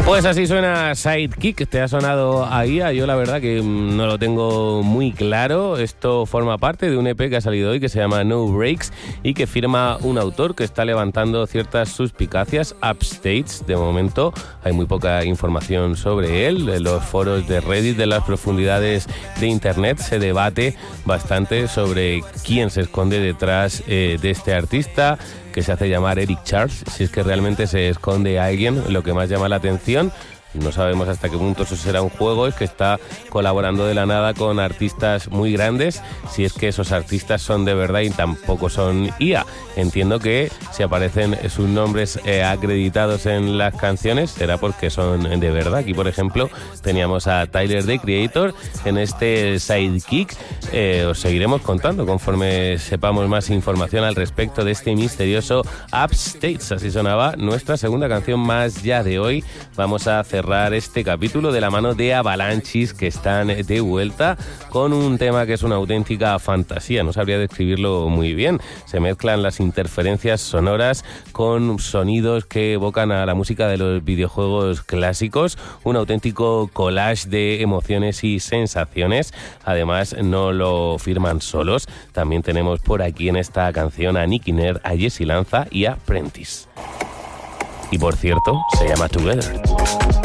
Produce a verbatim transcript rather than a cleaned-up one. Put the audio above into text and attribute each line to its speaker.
Speaker 1: Pues así suena Sidekick, te ha sonado a I A, yo la verdad que no lo tengo muy claro. Esto forma parte de un E P que ha salido hoy que se llama No Breaks y que firma un autor que está levantando ciertas suspicacias, Upstates. De momento hay muy poca información sobre él. En los foros de Reddit, de las profundidades de Internet, se debate bastante sobre quién se esconde detrás eh, de este artista, que se hace llamar Eric Charles, si es que realmente se esconde a alguien. Lo que más llama la atención, no sabemos hasta qué punto eso será un juego, es que está colaborando de la nada con artistas muy grandes, si es que esos artistas son de verdad y tampoco son I A. Entiendo que si aparecen sus nombres eh, acreditados en las canciones será porque son de verdad. Aquí, por ejemplo, teníamos a Tyler, the Creator, en este Sidekick. Eh, os seguiremos contando conforme sepamos más información al respecto de este misterioso Upstates. Así sonaba nuestra segunda canción más ya de hoy. Vamos a cerrar este capítulo de la mano de Avalanchis, que están de vuelta con un tema que es una auténtica fantasía. No sabría describirlo muy bien. Se mezclan las interferencias sonoras con sonidos que evocan a la música de los videojuegos clásicos. Un auténtico collage de emociones y sensaciones. Además, no lo firman solos. También tenemos por aquí en esta canción a Nicky Nerd, a Jesse Lanza y a Prentice. Y por cierto, se llama Together.